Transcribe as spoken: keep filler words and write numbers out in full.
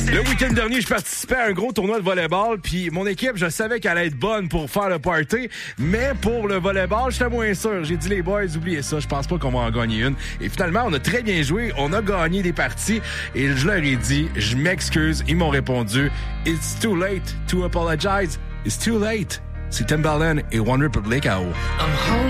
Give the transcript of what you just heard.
Le week-end dernier, je participais à un gros tournoi de volleyball, puis mon équipe, je savais qu'elle allait être bonne pour faire le party, mais pour le volleyball, j'étais moins sûr. J'ai dit, les boys, oubliez ça, je pense pas qu'on va en gagner une. Et finalement, on a très bien joué, on a gagné des parties, et je leur ai dit, je m'excuse. Ils m'ont répondu, it's too late to apologize. It's too late. C'est Timbaland et One Republic à haut.